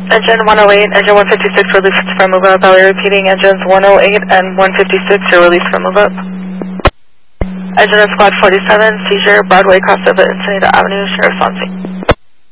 Engine 108, engine 156 released from move up. I'll be repeating, engines 108 and 156 are released from move up. Engine of squad 47, seizure, Broadway crossover, Encinitas Avenue, Sheriff's on scene.